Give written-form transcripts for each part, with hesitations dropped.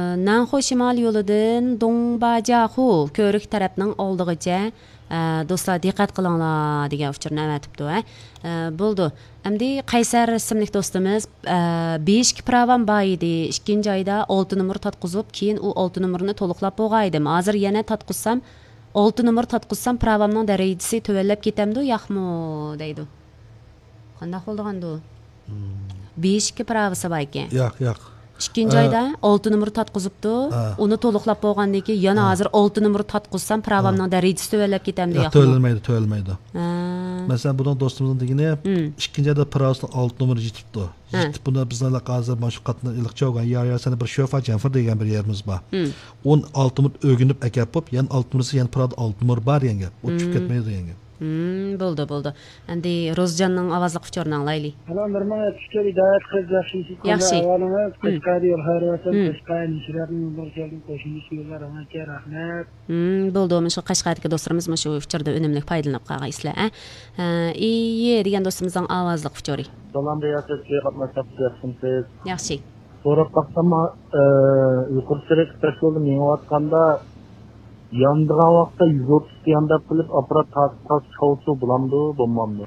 Nanxu Şimal yoludan Dongbajaxu ko'rik tarafning oldig'icha do'stlar diqqat qilinglar degan uchurni avatibdi. Bo'ldi. Endi Qaysar ismli do'stimiz 5 pravam bor edi. 2-oyda 6 nomer tatqizib, keyin u 6 nomerni to'liqlab bo'lgaydim. Hozir yana tatqizsam 6 nomer tatqizsam pravamning darajasi tövellab ketamdi, yo'qmi deydi. Qanday bo'ldi? 5 pravasi bor ekan. Yo'q. 2-oyda 6 nomer tatqizibdi. Uni to'liqlab bo'lgandan keyin yana hozir 6 nomer tatqizsam pravamning darajasi tövellab ketamdi, yo'qmi? Tövəlməydi. Mesela bunun dostumuzun degini 2-oyda pravasını 6 nomer yetibdi. Bunda bizden hazır şu qatını ilqçı olgan yer seni bir şofa Canfır degan bir yerimiz var. 16 nomer ögünüp ekapıp, yani 6 nomersi yani pravda 6 nomer var yenge. O çıkıp ketmeydi yenge. Bo'ldi. Endi Rozjanning ovozli quchorni anglaylik. Alanlarga tushib hidayat qilishingizga yaxshi. Avvalimiz Qashqar yo'l harakati Qashqar nishratning barchalik qo'shilish yo'llariga rahmat. Bo'ldi, shu Qashqardagi do'stlarimiz shu uchurda unumli foydalanib qolgaysizlar. Iye degan do'stimizning ovozli quchori. Salom deyapsiz, qatnashib siz. Yaxshi. So'rab baqsam, yuqori yo'lda menayotganda yandıran vaqtda 130 yandab qilib aparat tas chavsu bulamdi, bo'lmamdi.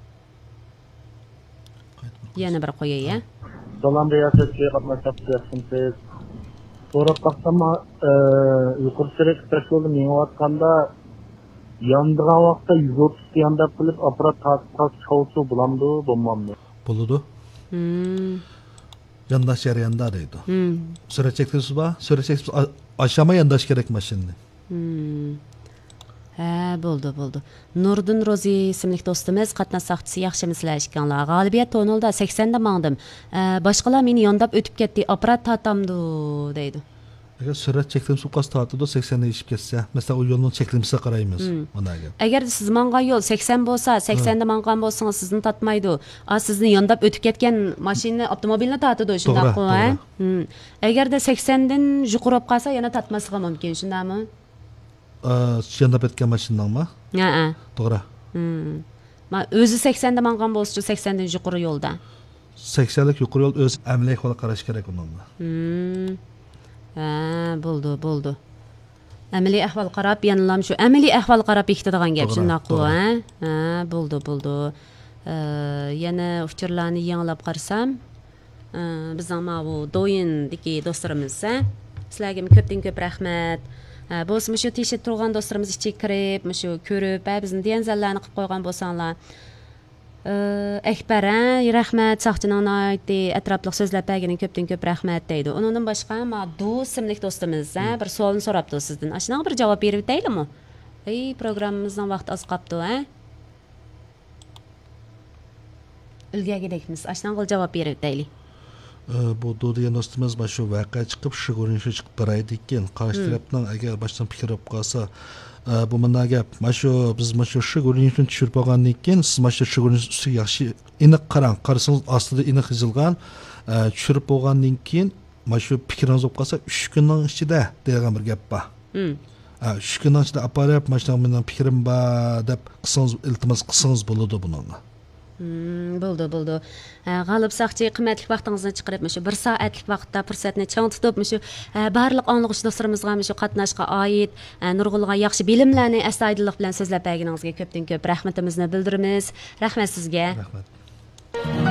Yana bir qo'yay. Salom deyapsiz, qatnashib siz. So'rab baqsam, yuqori yo'lda menayotganda yandıran vaqtda 130 yandab qilib aparat tas chavsu bulamdi, bo'lmamdi. Bo'ldi. Yandaş yarayanda deydi. Süre çektiniz mi? Süre çektiniz aşama yandaş gerekmez şimdi. Bo'ldi. Nurdin Rozi ismli do'stimiz qatnashchisi yaxshimisizlar ekanlar. G'olibiyat tonilda 80 da mangdim. Boshqalar meni yondab o'tib ketdi. Aparat tatamdi deydi. Agar sürat cheklimsi qas tortdi 80 da yetib ketsa, mesela o yo'lning cheklimsiga qaraymiz. Bunaga. Agar siz mangan yo'l 80 bo'lsa, 80 da mangan bo'lsangiz sizni tatmaydi. Sizni yondab o'tib ketgan mashina, avtomobilni tatidi shunday qo'y. Agarda 80 dan yuqorib qolsa, yana tatmasligi mumkin, shundaymi? Yondab o'tgan mashinangmi? To'g'ri. Ma o'zi 80 da mangan bo'lsa, 80 dan yuqori yo'lda. 80 lik yuqori yo'l o'z amaliy holatga qarash kerak unga. Bo'ldi. Amaliy ahvol qarab, yanilam shu amaliy ahvol qarab bekitadigan gap shunday qo'y. Bo'ldi. Yana uchurlarni yanglab qarsam, bizning bu do'yindagi do'stlarimiz, sizlarga ko'p rahmat. Bo'lsa shu teshib turgan do'stlarimiz ichga kirib, shu ko'rib, bizni denzallarni qilib qo'ygan bo'lsanglar, Akbar, rahmat, saqchining aytdi, atrofliq so'zlab berganing ko'p rahmat deydi. Undan boshqa do'stimlik do'stimiz bir savolni so'rabdi sizdan. Ashunga bir javob berib o'taylikmi? Programmamizning vaqti oz qolibdi, Ilgagidekmiz. Ashunga javob berib o'taylik. Bu degan do'stimiz shu voqea chiqib, shu ko'rinishga chiqib qaraydi ekan. Qarshi tarafdan agar boshdan fikr olib qolsa, bu mana gap. Biz shu ko'rinishni tushirib olgandan keyin siz shu ko'rinishni ustiga yaxshi aniq qarang. Qarasangiz ostida aniq yozilgan, tushirib olgandan keyin shu fikringiz olib qolsa 3 kunning ichida degan bir gap bor. 3 kunning ichida aparib, mening fikrim bor deb qilsangiz, iltimos qilsangiz bo'ladi bunga. Bo'ldi. G'olib saqchi qimmatli vaqtingizni chiqarib, shu 1 soatlik vaqtda fursatni chang tutib, shu barliq anglag'uchi do'stlarimizga shu qatnashga oid nurg'ulg'an yaxshi bilimlarni astoydillik bilan so'zlab berganingizga ko'p rahmatimizni bildiramiz. Rahmat sizga. Rahmat.